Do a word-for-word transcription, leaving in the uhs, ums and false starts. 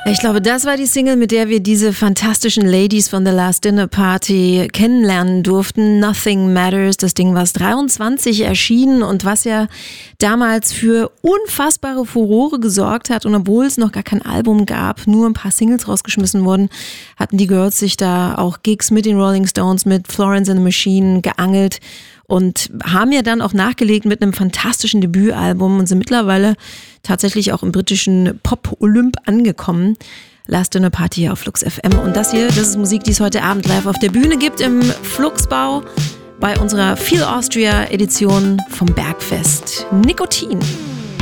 Ich glaube, das war die Single, mit der wir diese fantastischen Ladies von The Last Dinner Party kennenlernen durften. Nothing Matters, das Ding war dreiundzwanzig erschienen und was ja damals für unfassbare Furore gesorgt hat. Und obwohl es noch gar kein Album gab, nur ein paar Singles rausgeschmissen wurden, hatten die Girls sich da auch Gigs mit den Rolling Stones, mit Florence and the Machine geangelt und haben ja dann auch nachgelegt mit einem fantastischen Debütalbum und sind mittlerweile tatsächlich auch im britischen Pop-Olymp angekommen. Last Dinner Party hier auf Flux F M. Und das hier, das ist Musik, die es heute Abend live auf der Bühne gibt im Fluxbau bei unserer Feel Austria Edition vom Bergfest. Nikotin.